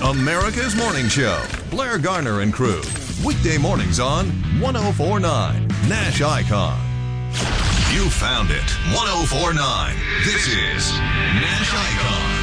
America's Morning Show. Blair Garner and crew. Weekday mornings on 1049 Nash Icon. You found it. 1049. This is Nash Icon.